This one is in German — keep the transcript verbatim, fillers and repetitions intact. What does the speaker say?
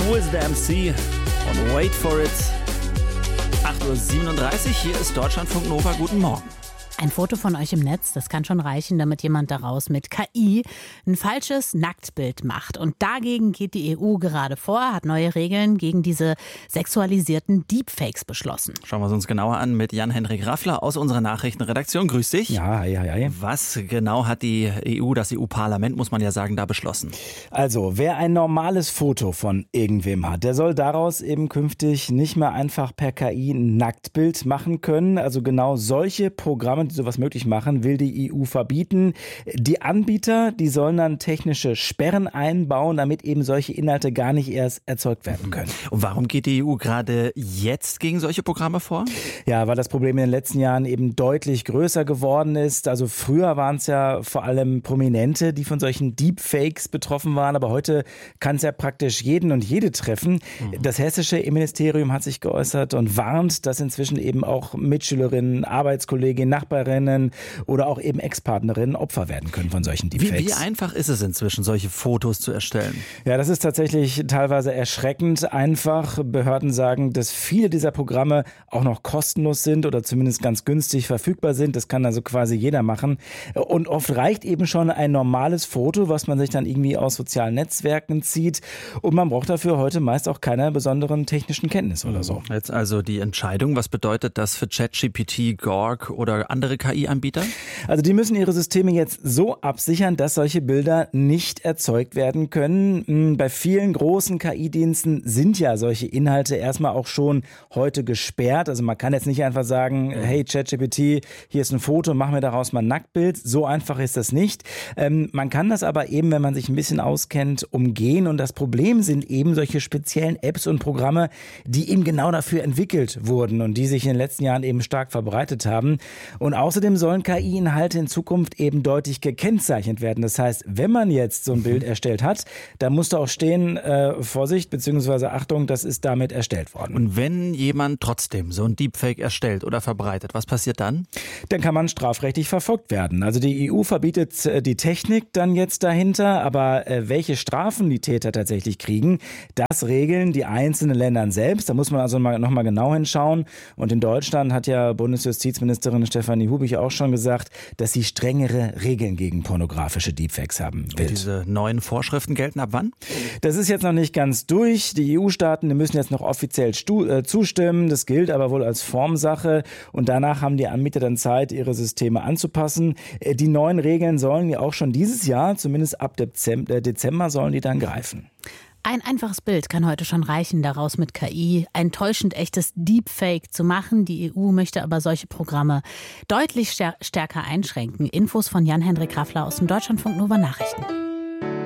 Who is the M C? Und Wait for it. acht Uhr siebenunddreißig, hier ist Deutschlandfunk Nova. Guten Morgen. Ein Foto von euch im Netz, das kann schon reichen, damit jemand daraus mit K I ein falsches Nacktbild macht. Und dagegen geht die E U gerade vor, hat neue Regeln gegen diese sexualisierten Deepfakes beschlossen. Schauen wir es uns genauer an mit Jan-Henrik Raffler aus unserer Nachrichtenredaktion. Grüß dich. Ja, ja, ja. Was genau hat die E U, das E U-Parlament, muss man ja sagen, da beschlossen? Also, wer ein normales Foto von irgendwem hat, der soll daraus eben künftig nicht mehr einfach per K I ein Nacktbild machen können. Also genau solche Programme, die sowas möglich machen, will die E U verbieten. Die Anbieter, die sollen dann technische Sperren einbauen, damit eben solche Inhalte gar nicht erst erzeugt werden können. Und warum geht die E U gerade jetzt gegen solche Programme vor? Ja, weil das Problem in den letzten Jahren eben deutlich größer geworden ist. Also früher waren es ja vor allem Prominente, die von solchen Deepfakes betroffen waren, aber heute kann es ja praktisch jeden und jede treffen. Mhm. Das hessische Innenministerium hat sich geäußert und warnt, dass inzwischen eben auch Mitschülerinnen, Arbeitskolleginnen, Nachbarn oder auch eben Ex-Partnerinnen Opfer werden können von solchen Deepfakes. Wie, wie einfach ist es inzwischen, solche Fotos zu erstellen? Ja, das ist tatsächlich teilweise erschreckend einfach. Behörden sagen, dass viele dieser Programme auch noch kostenlos sind oder zumindest ganz günstig verfügbar sind. Das kann also quasi jeder machen. Und oft reicht eben schon ein normales Foto, was man sich dann irgendwie aus sozialen Netzwerken zieht. Und man braucht dafür heute meist auch keine besonderen technischen Kenntnisse oder so. Jetzt also die Entscheidung. Was bedeutet das für ChatGPT, Gorg oder andere K I-Anbieter? Also die müssen ihre Systeme jetzt so absichern, dass solche Bilder nicht erzeugt werden können. Bei vielen großen K I-Diensten sind ja solche Inhalte erstmal auch schon heute gesperrt. Also man kann jetzt nicht einfach sagen, hey ChatGPT, hier ist ein Foto, mach mir daraus mal ein Nacktbild. So einfach ist das nicht. Ähm, man kann das aber eben, wenn man sich ein bisschen auskennt, umgehen. Und das Problem sind eben solche speziellen Apps und Programme, die eben genau dafür entwickelt wurden und die sich in den letzten Jahren eben stark verbreitet haben. Und außerdem sollen K I-Inhalte in Zukunft eben deutlich gekennzeichnet werden. Das heißt, wenn man jetzt so ein Bild erstellt hat, dann muss da auch stehen, äh, Vorsicht bzw. Achtung, das ist damit erstellt worden. Und wenn jemand trotzdem so ein Deepfake erstellt oder verbreitet, was passiert dann? Dann kann man strafrechtlich verfolgt werden. Also die E U verbietet äh, die Technik dann jetzt dahinter, aber äh, welche Strafen die Täter tatsächlich kriegen, das regeln die einzelnen Länder selbst. Da muss man also mal, noch mal genau hinschauen. Und in Deutschland hat ja Bundesjustizministerin Stefanie Hubich auch schon gesagt, dass sie strengere Regeln gegen pornografische Deepfakes haben will. Und diese neuen Vorschriften gelten ab wann? Das ist jetzt noch nicht ganz durch. Die E U-Staaten, die müssen jetzt noch offiziell stu- äh, zustimmen. Das gilt aber wohl als Formsache. Und danach haben die Anbieter dann Zeit, ihre Systeme anzupassen. Äh, die neuen Regeln sollen ja auch schon dieses Jahr, zumindest ab Dezember, äh, Dezember sollen die dann greifen. Ein einfaches Bild kann heute schon reichen, daraus mit K I ein täuschend echtes Deepfake zu machen. Die E U möchte aber solche Programme deutlich stärker einschränken. Infos von Jan-Henrik Raffler aus dem Deutschlandfunk Nova Nachrichten.